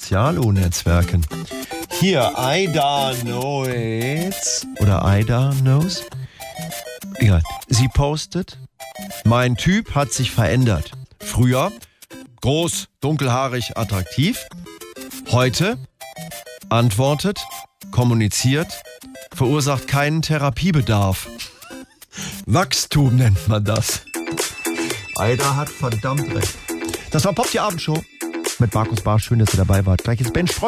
Sozialnetzwerken. Hier, Ida knows. Oder Ida knows. Egal. Sie postet: Mein Typ hat sich verändert. Früher groß, dunkelhaarig, attraktiv. Heute antwortet, kommuniziert, verursacht keinen Therapiebedarf. Wachstum nennt man das. Ida hat verdammt recht. Das war Pop, die Abendshow mit Markus Barsch. Schön, dass ihr dabei wart. Gleich ist Ben Streu.